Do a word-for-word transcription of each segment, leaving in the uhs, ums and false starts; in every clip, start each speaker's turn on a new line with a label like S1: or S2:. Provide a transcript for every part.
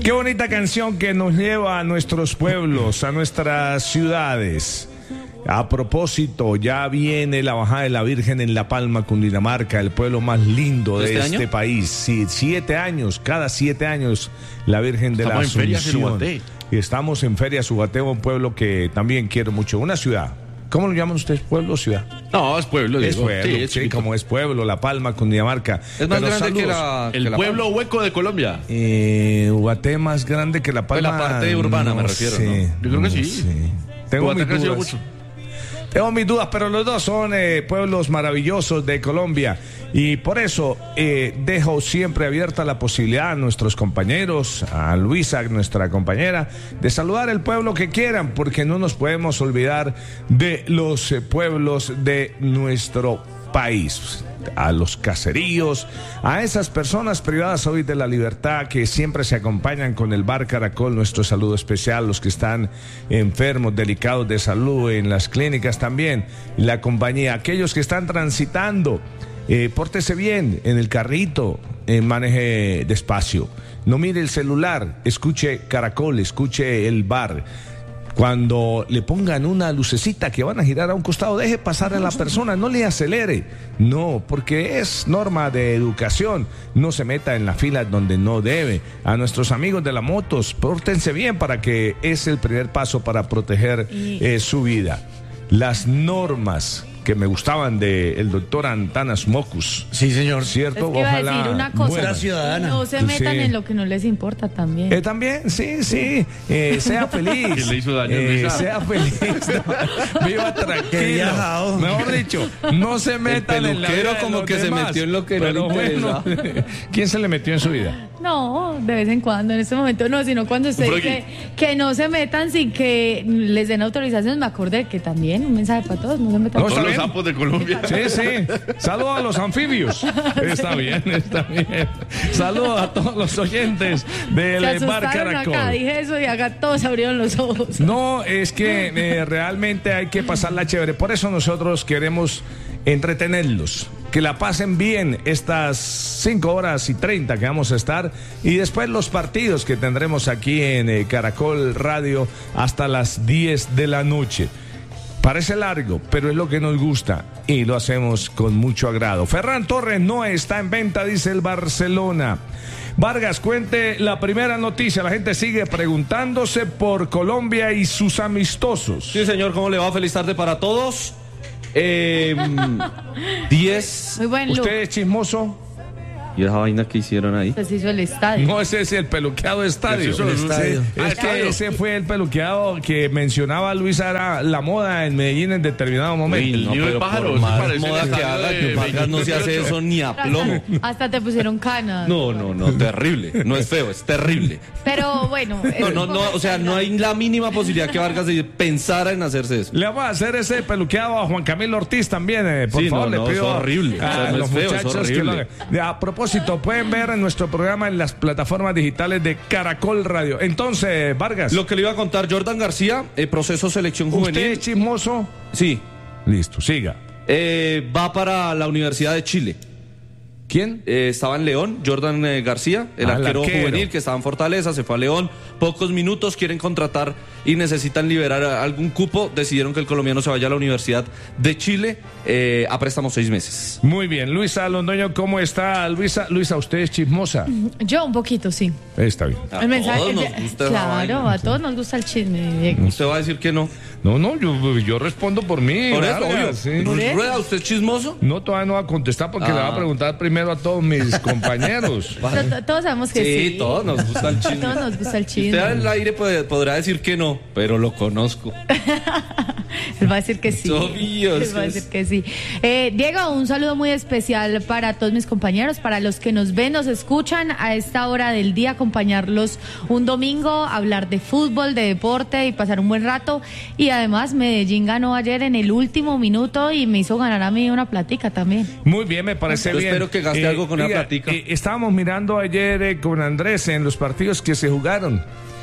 S1: Qué bonita canción que nos lleva a nuestros pueblos, a nuestras ciudades. A propósito, ya viene la bajada de la Virgen en La Palma, Cundinamarca, el pueblo más lindo de
S2: ¿Este
S1: este
S2: año?
S1: país. Sí, siete años, cada siete años, la Virgen de
S2: Estamos
S1: la
S2: en Feria
S1: Asunción.
S2: Subaté.
S1: Y estamos en Feria Subaté, un pueblo que también quiero mucho. Una ciudad. ¿Cómo lo llaman ustedes? ¿Pueblo o ciudad?
S2: No, es pueblo.
S1: Es
S2: digo.
S1: pueblo,
S2: Sí, es
S1: sí,
S2: chiquito.
S1: como es pueblo, La Palma, Cundinamarca.
S2: Es más
S1: Pero
S2: grande que
S1: saludos.
S2: la...
S3: El
S2: que la
S3: pueblo
S2: Palma.
S3: hueco de Colombia.
S1: Eh, Ubaté más grande que La
S2: Pues
S1: Palma.
S2: la parte urbana me refiero, ¿no?
S1: sé,
S3: Yo creo que sí.
S1: sé. Tengo
S3: Ubaté
S1: mis
S3: ha crecido
S1: dudas.
S3: mucho.
S1: Tengo mis dudas, pero los dos son eh, pueblos maravillosos de Colombia y por eso eh, dejo siempre abierta la posibilidad a nuestros compañeros, a Luisa, nuestra compañera, de saludar el pueblo que quieran, porque no nos podemos olvidar de los eh, pueblos de nuestro país, a los caseríos, a esas personas privadas hoy de la libertad que siempre se acompañan con el Bar Caracol. Nuestro saludo especial, los que están enfermos, delicados de salud, en las clínicas también, la compañía, aquellos que están transitando, eh, pórtese bien en el carrito, eh, maneje despacio, no mire el celular, escuche Caracol, escuche el bar. Cuando le pongan una lucecita que van a girar a un costado, deje pasar a la persona, no le acelere. No, porque es norma de educación. No se meta en la fila donde no debe. A nuestros amigos de las motos, pórtense bien para que es el primer paso para proteger eh, su vida. Las normas que me gustaban del doctor Antanas Mocus.
S4: Sí, señor.
S1: ¿Cierto?
S5: Es que iba a
S1: Ojalá.
S5: decir una cosa.
S1: Buena.
S4: ciudadana.
S5: No se metan
S1: Sí.
S5: en lo que no les importa también.
S1: Eh, también, sí, sí, eh, sea feliz.
S3: ¿Quién le hizo daño,
S1: Eh,
S3: Luisa?
S1: sea feliz. No, viva tranquilo.
S4: Qué viajado.
S1: Mejor dicho, no se metan en la
S2: peluquero
S1: vida de
S2: como
S1: los
S2: que se
S1: demás.
S2: metió en lo que no
S1: Pero
S2: le
S1: bueno, ¿quién se le metió en su vida?
S5: No, de vez en cuando, en este momento no, sino cuando usted
S3: Un
S5: dice que no se metan sin que les den autorización. Me acordé que también un mensaje para todos, no se metan.
S1: No,
S3: Todos
S1: está
S3: los
S1: bien.
S3: sapos de Colombia.
S1: Sí, sí. Saludos a los anfibios. Está bien, está bien. Saludos a todos los oyentes del
S5: Se
S1: Bar
S5: asustaron acá,
S1: Caracol.
S5: dije eso y acá todos abrieron los ojos.
S1: No, es que eh, realmente hay que pasarla chévere. Por eso nosotros queremos entretenerlos, que la pasen bien estas cinco horas y treinta que vamos a estar, y después los partidos que tendremos aquí en eh, Caracol Radio hasta las diez de la noche. Parece largo, pero es lo que nos gusta y lo hacemos con mucho agrado. Ferran Torres no está en venta, dice el Barcelona. Vargas, cuente la primera noticia. La gente sigue preguntándose por Colombia y sus amistosos.
S2: Sí, señor, ¿cómo le va? Feliz tarde para todos. Eh, diez.
S5: Muy buen look.
S1: ¿Usted es chismoso?
S2: ¿Y esa vaina que hicieron ahí?
S5: Se hizo el estadio.
S1: No, ese es el peluqueado estadio.
S3: Ese es el
S4: estadio.
S1: Sí,
S3: Ah,
S1: es que
S3: estadio.
S1: ese fue el peluqueado que mencionaba Luisa, era la moda en Medellín en determinado momento.
S3: Uy, nido de
S2: pero
S3: pájaros,
S2: por más
S3: parece el
S2: moda que
S3: estadio
S2: haga,
S3: de
S2: que Vargas no se hace
S3: veintiocho.
S2: eso ni a plomo.
S5: Hasta, hasta te pusieron canas.
S2: No, no, no, terrible. No es feo, es terrible.
S5: Pero bueno.
S2: No,
S5: es
S2: no,
S5: un
S2: no,
S5: poco
S2: o sea, no hay la mínima posibilidad que Vargas pensara en hacerse eso.
S1: Le vamos a hacer ese peluqueado a Juan Camilo Ortiz también, eh, por
S2: Sí,
S1: favor,
S2: no, no,
S1: le pido
S2: es horrible.
S1: a
S2: O sea, no
S1: los
S2: es feo, es
S1: muchachos que lo
S2: horrible.
S1: hagan. A propósito, pueden ver en nuestro programa en las plataformas digitales de Caracol Radio. Entonces, Vargas,
S2: Lo que le iba a contar, Jordan García, eh, proceso selección
S1: ¿usted
S2: juvenil.
S1: es chismoso?
S2: Sí,
S1: Listo, siga.
S2: eh, va para la Universidad de Chile.
S1: ¿Quién?
S2: Eh, estaba en León, Jordan eh, García, el
S1: Ah, el
S2: arquero,
S1: arquero.
S2: juvenil que estaba en Fortaleza, se fue a León, pocos minutos, quieren contratar y necesitan liberar a- algún cupo, decidieron que el colombiano se vaya a la Universidad de Chile eh, a préstamo seis meses.
S1: Muy bien, Luisa Londoño, ¿cómo está? Luisa, Luisa, ¿usted es chismosa?
S5: Yo un poquito, sí.
S1: Está bien.
S2: A
S5: El mensaje.
S2: todos nos
S5: el-
S2: gusta esa
S5: claro,
S2: vaina.
S5: a todos nos gusta el chisme, Diego.
S2: Usted va a decir que no.
S1: No, no, yo, yo respondo por mí.
S2: Por eso,
S1: Vargas,
S2: obvio.
S1: sí.
S5: Por eso.
S2: Rueda, ¿usted es chismoso?
S1: No, todavía no va a contestar porque
S2: Ah.
S1: le va a preguntar primero a todos mis compañeros.
S5: To- to- Todos sabemos que sí.
S2: Sí, todos nos gusta el chisme.
S5: Todos nos gusta el
S2: Usted
S5: chisme.
S2: al aire puede- podrá decir que no, pero lo conozco.
S5: Él va a decir que sí.
S2: Obvio,
S5: Él
S2: es
S5: va a
S2: que
S5: decir
S2: es-
S5: que sí. Eh, Diego, un saludo muy especial para todos mis compañeros, para los que nos ven, nos escuchan a esta hora del día, acompañarlos un domingo, hablar de fútbol, de deporte y pasar un buen rato. Y además, Medellín ganó ayer en el último minuto y me hizo ganar a mí una platica también.
S1: Muy bien, me parece
S2: Yo
S1: bien.
S2: espero que gaste algo con la
S1: diga,
S2: platica.
S1: eh, estábamos mirando ayer eh, con Andrés en los partidos que se jugaron.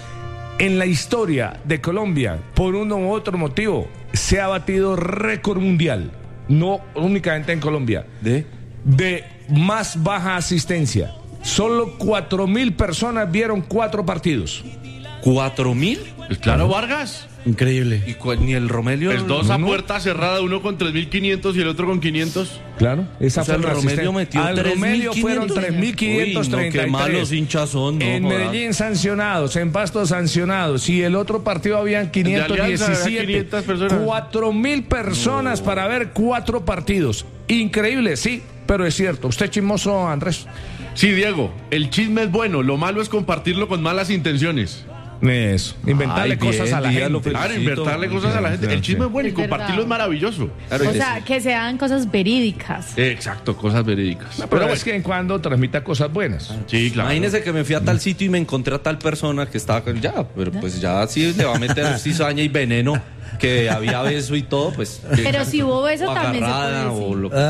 S1: En la historia de Colombia, por uno u otro motivo, se ha batido récord mundial, no únicamente en Colombia,
S2: ¿De?
S1: de más baja asistencia. solo cuatro mil personas vieron cuatro partidos.
S2: ¿Cuatro mil?
S3: Claro, Vargas.
S4: Increíble.
S2: ¿Y cuál, ni el Romelio?
S3: Es dos a
S1: no.
S3: puerta cerrada, uno con tres mil quinientos y el otro con quinientos.
S1: Claro, esa
S2: O sea,
S1: fue
S2: el
S1: la
S2: Romelio
S1: asistencia.
S2: metió
S1: Al
S2: tres mil
S1: Romelio fueron
S2: quinientos.
S1: tres mil quinientos treinta y tres.
S2: Uy, no, qué malos hinchas son, no
S1: En
S2: jodas.
S1: Medellín sancionados, en Pasto sancionados, y el otro partido habían quinientos
S3: Alianza había
S1: diecisiete.
S3: quinientas personas.
S1: cuatro mil personas para ver cuatro partidos. Increíble, sí, pero es cierto. ¿Usted chismoso, Andrés?
S3: Sí, Diego, el chisme es bueno, lo malo es compartirlo con malas intenciones.
S1: Eso, inventarle
S2: Ay,
S1: cosas
S2: bien,
S1: a la
S2: dígalo,
S1: gente.
S3: Claro,
S2: Felicito.
S3: inventarle cosas a la gente. El chisme es bueno y
S5: Es
S3: compartirlo
S5: verdad.
S3: es maravilloso.
S2: Claro,
S5: O
S2: y
S5: sea, que sean cosas verídicas.
S3: Exacto, cosas verídicas.
S1: No, pero es que en cuando transmita cosas buenas.
S3: Sí, claro.
S2: Imagínese que me fui a tal sitio y me encontré a tal persona que estaba con- ya, pero pues ya sí le va a meter cizaña y veneno, que había beso y todo, pues.
S5: Pero si hubo beso
S2: o
S5: también se
S2: agarrada,
S5: puede
S2: o
S5: decir.
S2: lo que-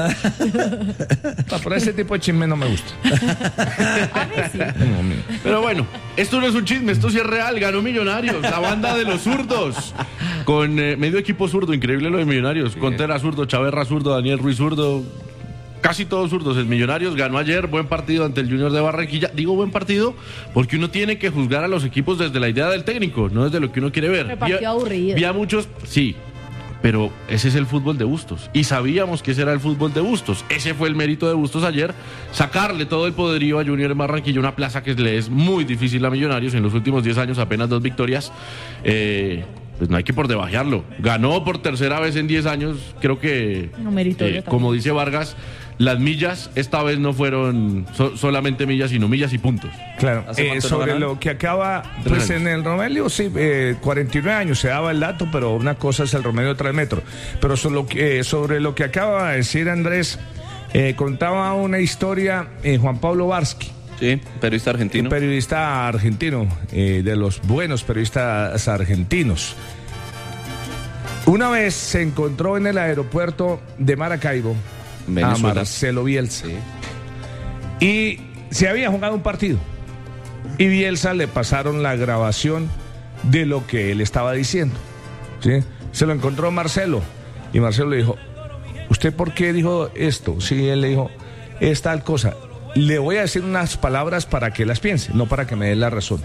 S1: No, pero ese tipo de chisme no me gusta.
S5: A mí sí.
S1: No, mira.
S3: Pero bueno, esto no es un chisme, esto sí es real. Ganó Millonarios, la banda de los zurdos. Con eh, medio equipo zurdo, increíble lo de Millonarios. Contera zurdo, Chaverra zurdo, Daniel Ruiz zurdo. Casi todos zurdos. El Millonarios ganó ayer, buen partido ante el Junior de Barranquilla. Digo buen partido porque uno tiene que juzgar a los equipos desde la idea del técnico, no desde lo que uno quiere ver.
S5: Pero partido
S3: Vi a-
S5: aburrido.
S3: Vi a muchos, sí. Pero ese es el fútbol de Bustos. Y sabíamos que ese era el fútbol de Bustos. Ese fue el mérito de Bustos ayer. Sacarle todo el poderío a Junior en Barranquilla, una plaza que le es muy difícil a Millonarios. En los últimos diez años apenas dos victorias. Eh, pues no hay que por debajearlo. Ganó por tercera vez en diez años. Creo que,
S5: No, meritorio
S3: eh,
S5: también.
S3: como dice Vargas, las millas esta vez no fueron so- solamente millas, sino millas y puntos.
S1: Claro,
S2: ¿Hace
S1: eh,
S2: cuánto no
S1: sobre
S2: ganan?
S1: lo que acaba,
S3: Tres
S1: pues
S3: años.
S1: en el Romelio, sí, eh, cuarenta y nueve años se daba el dato, pero una cosa es el Romelio, otra el Metro. Pero sobre lo que, eh, sobre lo que acaba de decir Andrés, eh, contaba una historia eh, Juan Pablo Varsky,
S2: Sí, periodista argentino.
S1: un periodista argentino, eh, de los buenos periodistas argentinos. Una vez se encontró en el aeropuerto de Maracaibo a
S2: Venezuela.
S1: Marcelo Bielsa.
S2: Sí.
S1: Y se había jugado un partido. Y Bielsa le pasaron la grabación de lo que él estaba diciendo. ¿Sí? Se lo encontró Marcelo. Y Marcelo le dijo, ¿usted por qué dijo esto? Sí, él le dijo, es tal cosa. Le voy a decir unas palabras para que las piense, no para que me dé la razón.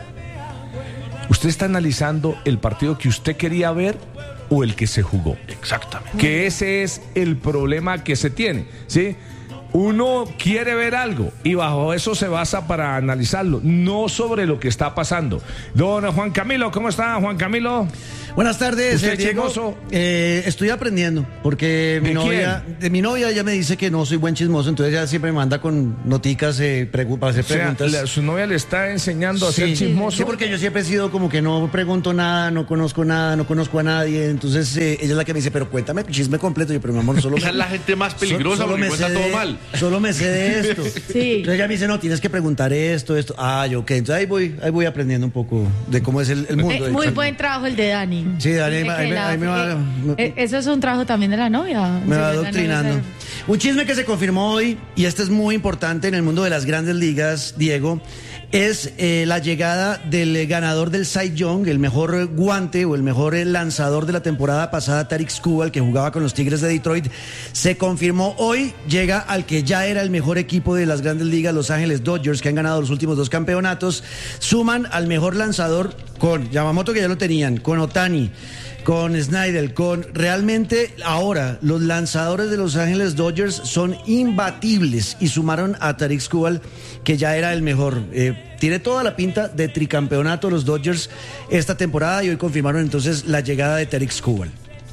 S1: ¿Usted está analizando el partido que usted quería ver o el que se jugó?
S3: Exactamente.
S1: Que ese es el problema que se tiene, ¿sí? Uno quiere ver algo y bajo eso se basa para analizarlo, no sobre lo que está pasando. Don Juan Camilo, ¿cómo está, Juan Camilo?
S4: Buenas tardes,
S1: ¿Usted
S4: eh, Diego.
S1: chismoso?
S4: Eh, estoy aprendiendo porque mi
S1: ¿De
S4: novia, de mi novia ya me dice que no soy buen chismoso, entonces ella siempre me manda con noticas eh, pregu- para hacer
S1: O sea,
S4: preguntas.
S1: la- su novia le está enseñando a
S4: Sí,
S1: ser chismoso.
S4: sí, porque yo siempre he sido como que no pregunto nada, no conozco nada, no conozco a nadie. Entonces eh, ella es la que me dice, pero cuéntame el chisme completo. Yo, pero mi amor, solo
S3: Esa
S4: me-
S3: es la gente más peligrosa
S4: so-
S3: porque
S4: me
S3: cuenta
S4: sé
S3: todo
S4: de-
S3: mal.
S4: Solo me sé de esto.
S5: Sí.
S4: Entonces ella me dice, no, tienes que preguntar esto, esto. Ah, yo, ok. Entonces ahí voy, ahí voy aprendiendo un poco de cómo es el, el mundo.
S5: Eh,
S4: del
S5: muy
S4: chisme.
S5: buen trabajo el de Dani.
S4: Sí, Dani,
S5: Dice
S4: ahí
S5: que
S4: me-
S5: la-
S4: ahí me va-
S5: eh,
S4: me-
S5: eh, Eso es un trabajo también de la novia.
S4: Me va
S5: Sí, la novia
S4: adoctrinando.
S5: sabe.
S4: Un chisme que se confirmó hoy, y este es muy importante en el mundo de las grandes ligas, Diego, es eh, la llegada del eh, ganador del Cy Young, el mejor eh, guante o el mejor eh, lanzador de la temporada pasada, Tarik Skubal, que jugaba con los Tigres de Detroit. Se confirmó hoy, llega al que ya era el mejor equipo de las grandes ligas, Los Ángeles Dodgers, que han ganado los últimos dos campeonatos. Suman al mejor lanzador con Yamamoto, que ya lo tenían, con Ohtani, con Snyder, con realmente ahora los lanzadores de Los Ángeles Dodgers son imbatibles y sumaron a Tarik Skubal, que ya era el mejor. Eh, tiene toda la pinta de tricampeonato los Dodgers esta temporada y hoy confirmaron entonces la llegada de Tarik Skubal.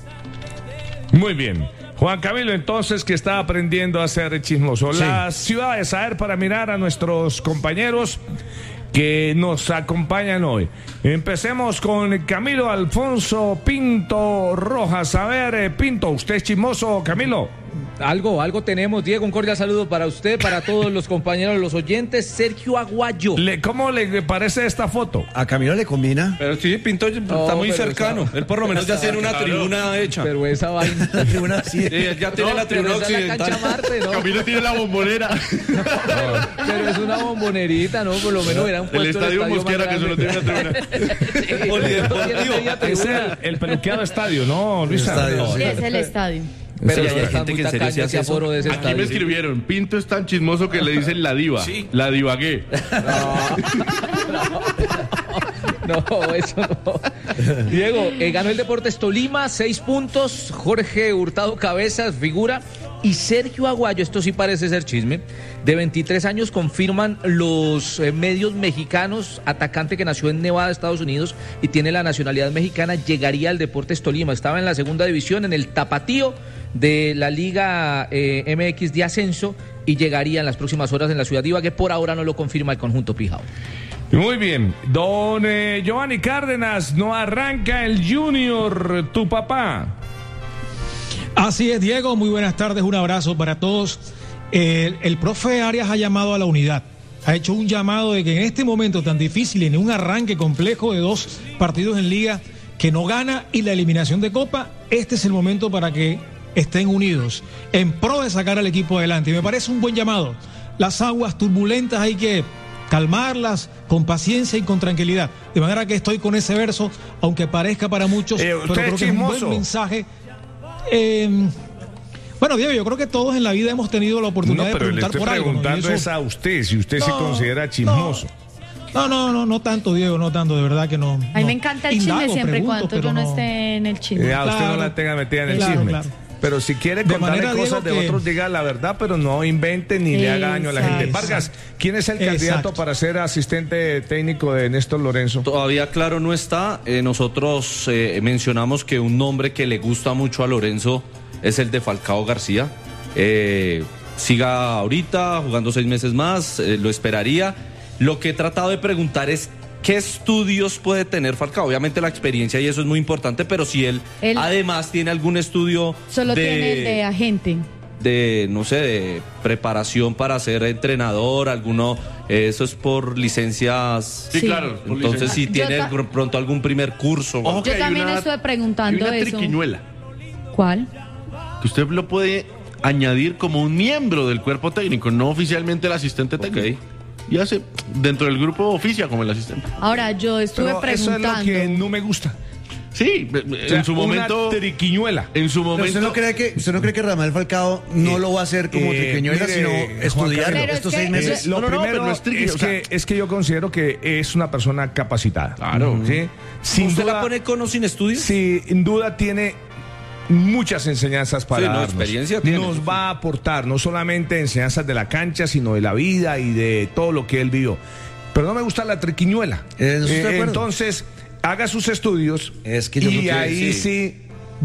S1: Muy bien. Juan Camilo, entonces, que está aprendiendo a ser chismoso.
S4: Sí.
S1: La ciudad de saber para mirar a nuestros compañeros que nos acompañan hoy. Empecemos con Camilo Alfonso Pinto Rojas. A ver, eh, Pinto, ¿usted es chismoso, Camilo?
S6: Algo, algo tenemos, Diego, un cordial saludo para usted, para todos los compañeros, los oyentes. Sergio Aguayo.
S1: Le- ¿Cómo le parece esta foto?
S4: A Camilo le combina.
S2: Pero sí, Pinto está
S6: No,
S2: muy
S6: pero
S2: cercano.
S6: esa-
S2: Él por lo menos ya tiene una tribuna hecha.
S6: Pero esa vaina.
S4: La tribuna sí.
S2: Sí, él ya tiene
S6: No,
S2: la
S6: pero
S2: tribuna
S6: esa es la cancha
S2: occidental.
S6: Marte, ¿no?
S3: Camilo tiene la bombonera.
S6: Pero es una bombonerita, ¿no? Por lo menos era un
S3: El
S6: puesto
S3: estadio
S6: del estadio
S3: Mosquera,
S6: más
S3: que solo
S6: grande.
S3: tiene una tribuna.
S2: Polideportivo.
S6: Tiene media
S1: Es
S6: tribuna.
S1: el, el peluqueado estadio, ¿no, Luisa?
S4: Estadio,
S1: No,
S4: sí.
S5: Sí, es el estadio.
S6: Pero
S2: Sí,
S6: ya
S2: hay
S6: está
S2: gente
S6: muy
S2: que en serio
S6: tacaño
S2: se hace
S6: ese
S2: eso.
S6: aforo de ese
S3: Aquí me
S6: estadio.
S3: escribieron, Pinto es tan chismoso que le dicen la diva.
S2: Sí.
S3: La divagué.
S6: No, eso no. Diego, eh, ganó el Deportes Tolima, seis puntos. Jorge Hurtado Cabezas, figura. Y Sergio Aguayo, esto sí parece ser chisme, de veintitrés años, confirman los eh, medios mexicanos, atacante que nació en Nevada, Estados Unidos, y tiene la nacionalidad mexicana, llegaría al Deportes Tolima. Estaba en la segunda división, en el tapatío de la Liga eh, M X de ascenso, y llegaría en las próximas horas en la ciudad de Ibagué. Por ahora no lo confirma el conjunto Pijao.
S1: Muy bien, don eh, Giovanni Cárdenas, no arranca el Junior, tu papá.
S7: Así es, Diego, muy buenas tardes, un abrazo para todos. El, el profe Arias ha llamado a la unidad, ha hecho un llamado de que en este momento tan difícil, en un arranque complejo de dos partidos en liga, que no gana y la eliminación de Copa, este es el momento para que estén unidos, en pro de sacar al equipo adelante. Y me parece un buen llamado. Las aguas turbulentas hay que calmarlas con paciencia y con tranquilidad. De manera que estoy con ese verso, aunque parezca para muchos,
S1: Eh,
S7: pero
S1: usted
S7: creo
S1: es
S7: que es un
S1: chismoso.
S7: buen mensaje. Eh, bueno, Diego, yo creo que todos en la vida hemos tenido la
S1: No,
S7: oportunidad de
S1: pero le
S7: preguntar
S1: estoy
S7: por algo, ¿no? Y
S1: preguntando
S7: eso-
S1: es a usted, si usted se
S7: No,
S1: considera chismoso.
S7: No, no, no, no tanto, Diego, no tanto, de verdad que no.
S5: A mí
S7: no.
S5: me encanta el
S7: Indago,
S5: chisme siempre y
S7: pregunto,
S5: cuando yo
S7: pero
S5: no esté en el chisme.
S1: Eh, a usted no
S7: Claro.
S1: la tenga metida en el
S7: Claro,
S1: chisme.
S7: claro.
S1: Pero si quiere
S7: De
S1: contarle
S7: manera,
S1: cosas
S7: Diego,
S1: de
S7: que-
S1: otros, diga la verdad, pero no invente ni le haga daño a la gente.
S5: Exacto.
S1: Vargas, ¿quién es el candidato
S7: Exacto.
S1: para ser asistente técnico de Néstor Lorenzo?
S2: Todavía claro no está. Eh, nosotros eh, mencionamos que un nombre que le gusta mucho a Lorenzo es el de Falcao García. Eh, siga ahorita jugando seis meses más, eh, lo esperaría. Lo que he tratado de preguntar es qué estudios puede tener Falcao. Obviamente la experiencia y eso es muy importante, pero si él,
S5: Él-
S2: además tiene algún estudio
S5: Solo
S2: de,
S5: tiene el de agente.
S2: de, no sé, de preparación para ser entrenador, alguno, eh, eso es por licencias.
S3: Sí,
S5: Sí.
S3: claro. por
S2: Entonces, si
S5: Yo
S2: tiene
S5: ta-
S2: pr- pronto algún primer curso.
S3: Ojo que
S5: Yo
S3: hay
S5: también
S3: una-
S5: estuve
S3: hay
S5: preguntando
S3: una
S5: eso.
S3: triquiñuela,
S5: ¿Cuál?
S3: que usted lo puede añadir como un miembro del cuerpo técnico, no oficialmente el asistente
S2: Ok.
S3: técnico. Y hace dentro del grupo oficia como el asistente.
S5: Ahora, yo estuve
S1: Pero eso es
S5: preguntando.
S1: lo que no me gusta.
S3: Sí,
S1: O sea,
S3: en su momento.
S1: Una triquiñuela.
S3: En su
S4: Pero
S3: momento.
S4: ¿Usted no cree que usted no cree que Ramel Falcao no
S1: Eh,
S4: lo va a hacer como
S1: eh,
S4: triquiñuela,
S1: mire,
S4: sino
S1: Juan
S4: estudiar
S1: Carlos.
S5: Pero
S4: estos
S5: es
S4: seis
S5: que-
S4: meses?
S1: Lo
S3: No, no, no,
S1: primero
S3: pero no es triqui,
S1: es,
S3: o sea-
S1: que, es que yo considero que es una persona capacitada.
S3: Claro.
S1: ¿Sí? Sin
S2: ¿Usted
S1: duda,
S2: la pone con o sin estudios?
S1: sí, sin duda tiene muchas enseñanzas para
S2: Sí, no,
S1: darnos.
S2: experiencia tiene.
S1: Nos va a aportar no solamente enseñanzas de la cancha, sino de la vida y de todo lo que él vivió. Pero no me gusta la triquiñuela.
S4: Eh, no estoy de acuerdo.
S1: entonces, haga sus estudios
S4: Es que yo
S1: y
S4: creo que
S1: ahí sí.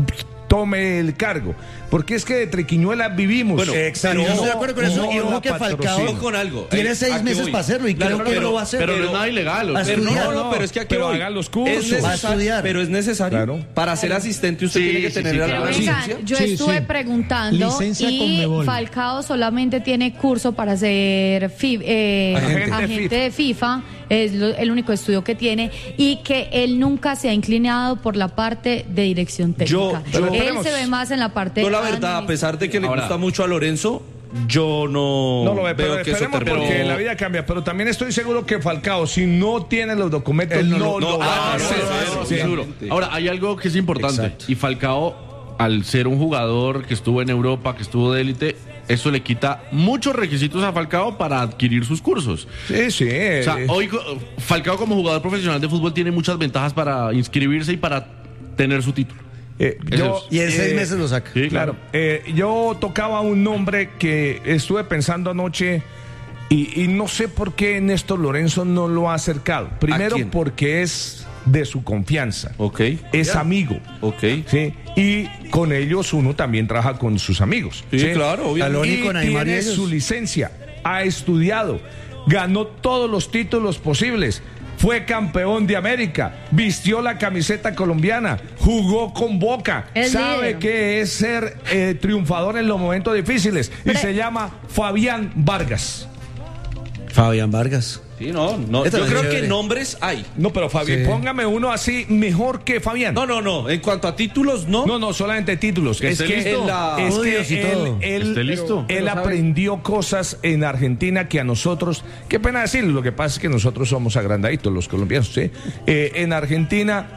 S1: tome el cargo. Porque es que de triquiñuela vivimos.
S2: Bueno,
S4: Exacto, yo estoy de acuerdo con eso. Y
S1: no
S4: ojo
S1: la
S4: que Falcao
S1: patrocina.
S2: Ojo con algo.
S4: tiene
S2: Eh,
S4: seis
S2: ¿a qué
S4: meses
S2: voy?
S4: para hacerlo y
S2: Claro,
S4: creo que
S2: pero-
S4: lo va a hacer.
S3: Pero no es nada ilegal. o
S4: A
S3: sea,
S2: Pero
S4: estudiar.
S2: no, no,
S1: No,
S2: pero es que aquí
S1: pero
S2: voy.
S1: haga los cursos.
S2: Es necesario,
S4: Va a estudiar.
S2: pero es necesario.
S1: Claro.
S2: Para ser asistente usted
S3: Sí,
S2: tiene que
S3: sí,
S2: tener
S3: sí,
S2: la
S5: Pero
S3: claro.
S5: venga,
S2: licencia.
S5: yo
S7: Sí,
S5: estuve
S7: sí.
S5: preguntando
S7: Licencia
S5: y
S7: Conmebol.
S5: Falcao solamente tiene curso para ser fi- eh,
S1: Agente.
S5: agente, de FIFA, es lo- el único estudio que tiene, y que él nunca se ha inclinado por la parte de dirección
S2: Yo-
S5: técnica.
S2: yo-
S5: él
S1: tenemos-
S5: se ve más en la parte
S2: Yo
S5: de
S2: la verdad, a pesar de que le
S3: Ahora-
S2: gusta mucho a Lorenzo, yo no,
S1: No lo ve, pero
S2: veo que eso
S1: esperemos
S2: termine.
S1: porque la vida cambia. Pero también estoy seguro que Falcao, si no tiene los documentos,
S4: Él no
S1: no,
S4: lo-
S1: lo
S2: no,
S1: va
S2: ah,
S1: a
S2: no,
S1: hacer.
S2: no, no, no,
S1: Sí.
S3: Seguro. Ahora, hay algo que es importante.
S1: Exacto.
S3: Y Falcao, al ser un jugador que estuvo en Europa, que estuvo de élite, eso le quita muchos requisitos a Falcao para adquirir sus cursos.
S1: Sí, sí.
S3: O sea, hoy co- Falcao como jugador profesional de fútbol tiene muchas ventajas para inscribirse y para tener su título.
S1: Eh, yo,
S3: Eso
S4: Y en seis
S1: eh,
S4: meses lo saca.
S3: Sí,
S1: Claro, eh, yo tocaba un nombre que estuve pensando anoche y, y no sé por qué Néstor Lorenzo no lo ha acercado. Primero
S2: quién?
S1: porque es de su confianza,
S2: Ok,
S1: es amigo,
S2: ok.
S1: ¿sí? Y con ellos uno también trabaja con sus amigos.
S2: Sí, claro, obviamente.
S4: Aló,
S1: Y
S4: con Aymar y
S1: tiene
S4: ellos.
S1: su licencia, ha estudiado, ganó todos los títulos posibles. Fue campeón de América, vistió la camiseta colombiana, jugó con Boca,
S5: Es
S1: sabe
S5: líder.
S1: que es ser eh, triunfador en los momentos difíciles y
S5: Pero-
S1: se llama Fabián Vargas.
S4: Fabián Vargas.
S2: Sí, no, no.
S4: Esta
S2: Yo
S4: es
S2: creo
S4: chévere.
S2: que nombres hay.
S1: No, pero Fabián,
S4: Sí.
S1: póngame uno así mejor que Fabián.
S2: No, no, no. En cuanto a títulos, no.
S1: No, no, solamente títulos.
S3: Que
S1: Es
S3: esté
S1: que,
S3: listo.
S2: En la-
S1: es que
S4: Odios y
S1: él,
S4: todo.
S1: él-
S3: Esté listo.
S1: él
S6: Pero sabe-
S1: aprendió cosas en Argentina que a nosotros, qué pena decirlo, lo que pasa es que nosotros somos agrandaditos los colombianos, ¿sí? Eh, en Argentina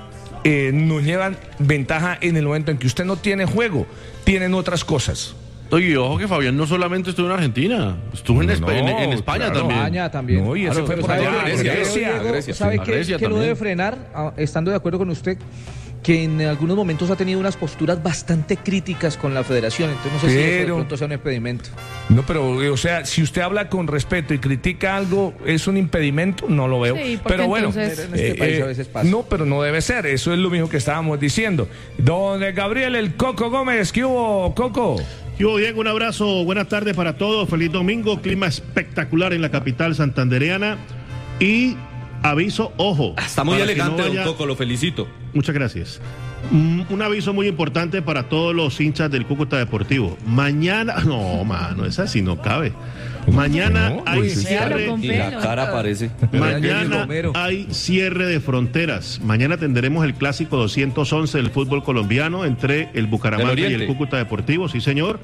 S1: eh, nos llevan ventaja en el momento en que usted no tiene juego, tienen otras cosas.
S3: Oye, ojo que Fabián no solamente estuvo en Argentina, estuvo en,
S1: No,
S3: Espa- en, en España
S1: claro.
S3: también.
S6: España también.
S1: No, y ese
S3: Claro,
S1: fue
S3: pero
S1: por
S3: ¿sabe
S1: allá,
S3: qué?
S1: por
S3: Grecia,
S1: Grecia.
S6: Diego,
S3: Grecia,
S6: ¿sabe
S3: sí.
S6: qué,
S3: Grecia
S6: qué lo
S3: también.
S6: debe frenar? Ah, estando de acuerdo con usted, que en algunos momentos ha tenido unas posturas bastante críticas con la federación, entonces no sé si eso de
S1: Pero-
S6: pronto sea un impedimento.
S1: No, pero, eh, o sea, si usted habla con respeto y critica algo, ¿es un impedimento? No lo veo.
S5: Sí, porque
S1: pero bueno,
S5: entonces-
S6: En este país a veces pasa.
S1: no, pero no debe ser. Eso es lo mismo que estábamos diciendo. Don Gabriel El Coco Gómez, ¿qué hubo, Coco?
S8: Yo, Diego, un abrazo, buenas tardes para todos, feliz domingo, clima espectacular en la capital santandereana y aviso, ojo.
S2: Está muy
S8: para que
S2: elegante,
S8: no
S2: don
S8: vaya-
S2: Coco, lo felicito.
S8: Muchas gracias. Mm, Un aviso muy importante para todos los hinchas del Cúcuta Deportivo. Mañana, no, mano, esa sí no cabe. Mañana
S1: No,
S8: hay
S1: uy, sí,
S8: cierre.
S5: Véalo con
S2: Y la
S5: pelo.
S2: cara parece.
S8: Mañana
S6: Romero.
S8: hay cierre de fronteras. Mañana tendremos el clásico doscientos once del fútbol colombiano entre el Bucaramanga
S2: Del
S8: y el
S2: Oriente.
S8: Cúcuta Deportivo, sí señor.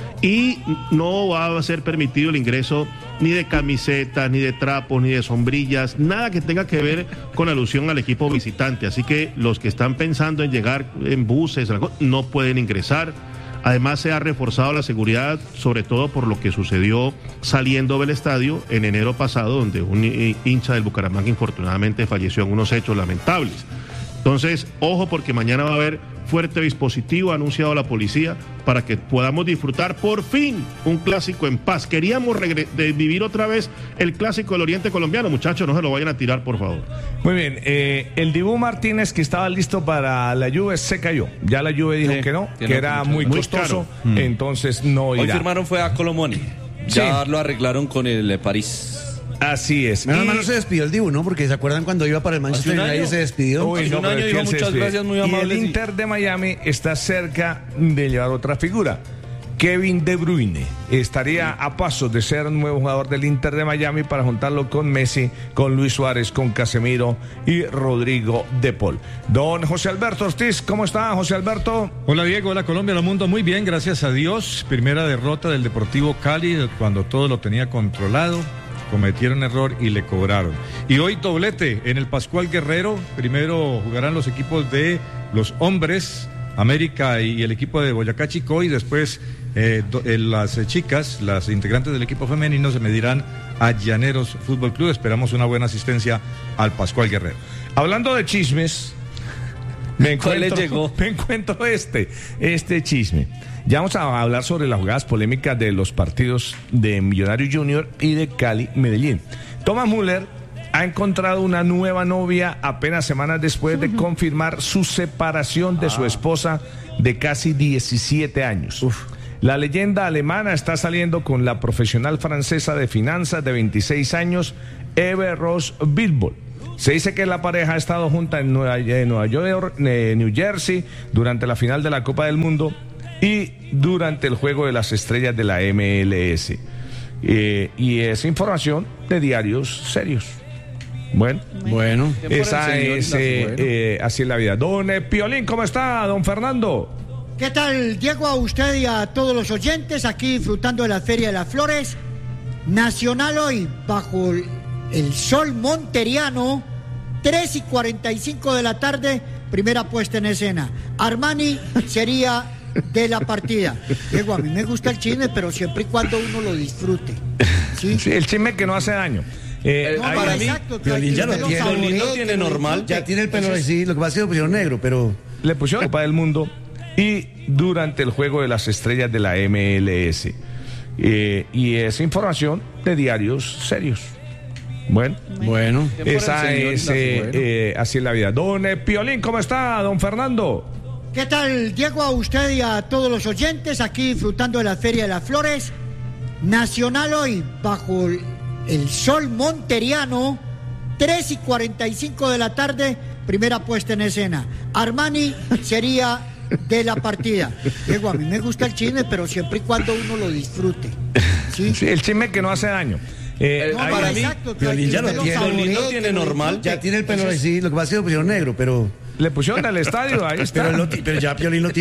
S8: Y no va a ser permitido el ingreso ni de camisetas, ni de trapos, ni de sombrillas, nada que tenga que ver con alusión al equipo visitante. Así que los que están pensando en llegar en buses no pueden ingresar. Además se ha reforzado la seguridad, sobre todo por lo que sucedió saliendo del estadio en enero pasado, donde un hi- hincha del Bucaramanga infortunadamente falleció en unos hechos lamentables. Entonces, ojo porque mañana va a haber fuerte dispositivo, ha anunciado la policía, para que podamos disfrutar por fin un clásico en paz. Queríamos regre- de vivir otra vez el clásico del Oriente colombiano, muchachos, no se lo vayan a tirar, por favor.
S1: Muy bien, eh, el Dibu Martínez que estaba listo para la Juve se cayó. Ya la Juve dijo
S2: Sí,
S1: que no,
S2: tiene
S1: que era
S2: mucho-
S1: muy
S8: muy
S1: costoso,
S8: caro.
S1: entonces no
S2: Hoy
S1: irá.
S2: firmaron fue a Colomoni. Ya lo arreglaron con el eh, París.
S1: Así es.
S4: Menos
S1: Y-
S4: mal no se despidió el Dibu, ¿no? Porque se acuerdan cuando iba para el Manchester
S2: Hace un
S4: United
S2: año.
S4: se despidió.
S1: Uy,
S2: Hace
S1: no,
S2: un
S1: pero
S2: año
S1: es que
S2: dijo
S1: él se
S2: muchas
S1: despide.
S2: gracias, muy
S1: Y
S2: amables,
S1: el
S2: y-
S1: Inter de Miami está cerca de llevar otra figura. Kevin De Bruyne estaría a pasos de ser un nuevo jugador del Inter de Miami para juntarlo con Messi, con Luis Suárez, con Casemiro y Rodrigo De Paul. Don José Alberto Ortiz, ¿cómo está, José Alberto?
S9: Hola Diego, hola Colombia, hola mundo, muy bien, gracias a Dios. Primera derrota del Deportivo Cali cuando todo lo tenía controlado, cometieron error y le cobraron. Y hoy doblete en el Pascual Guerrero, primero jugarán los equipos de los hombres, América y el equipo de Boyacá Chicó y después eh, do, eh, las eh, chicas, las integrantes del equipo femenino se medirán a Llaneros Fútbol Club. Esperamos una buena asistencia al Pascual Guerrero.
S1: Hablando de chismes, me
S2: ¿Cuál le
S1: encuentro,
S2: llegó?
S1: me encuentro este, este chisme. Ya vamos a hablar sobre las jugadas polémicas de los partidos de Millonario Junior y de Cali Medellín. Thomas Müller ha encontrado una nueva novia apenas semanas después de confirmar su separación de su esposa de casi diecisiete años. La leyenda alemana está saliendo con la profesional francesa de finanzas de veintiséis años, Eve Ross Bilbol. Se dice que la pareja ha estado junta en Nueva, en Nueva York, eh, New Jersey, durante la final de la Copa del Mundo y durante el Juego de las Estrellas de la M L S. Eh, y es información de diarios serios. Bueno,
S3: Bueno.
S1: esa
S2: señor,
S1: es,
S2: las-
S1: eh,
S2: bueno.
S1: eh, así es la vida. Don eh, Piolín, ¿cómo está, don Fernando?
S10: ¿Qué tal, Diego? A usted y a todos los oyentes, aquí disfrutando de la Feria de las Flores. Nacional hoy, bajo el, el sol monteriano, tres y cuarenta y cinco de la tarde, primera puesta en escena. Armani sería de la partida. Diego, a mí me gusta el chisme, pero siempre y cuando uno lo disfrute. ¿Sí?
S1: Sí, el chisme que no hace daño. Eh,
S10: No,
S1: ahí-
S10: para
S2: para mí,
S10: exacto, que
S4: Piolín ya
S10: usted
S4: lo tiene.
S10: saboree,
S2: Piolín lo
S10: que
S2: tiene
S10: lo
S2: normal.
S10: disfrute.
S4: Ya tiene el pelo así, lo que pasa es que lo pusieron negro, pero
S1: le pusieron Copa del Mundo y durante el Juego de las Estrellas de la M L S. Eh, y es información de diarios serios. Bueno,
S3: Bueno.
S1: esa
S2: el señor,
S1: es,
S2: las-
S1: eh,
S2: bueno.
S1: eh, así es la vida. Don eh, Piolín, ¿cómo está, don Fernando?
S10: ¿Qué tal, Diego? A usted y a todos los oyentes, aquí disfrutando de la Feria de las Flores. Nacional hoy, bajo el, el sol monteriano, tres y cuarenta y cinco de la tarde, primera puesta en escena. Armani sería de la partida. Diego, a mí me gusta el chisme, pero siempre y cuando uno lo disfrute. ¿Sí?
S1: Sí, el chisme que no hace daño. Eh,
S10: No,
S1: ahí-
S10: para
S2: mí,
S10: exacto, que
S4: Piolín ya
S10: usted
S4: lo tiene.
S10: saboree,
S2: Piolín lo
S10: que
S2: tiene
S10: lo
S2: normal.
S10: disfrute.
S4: ya tiene el pelo así, lo que pasa es que lo pusieron negro, pero
S1: le pusieron al estadio, ahí está.
S4: pero, lo ti- pero ya Piolín lo tiene.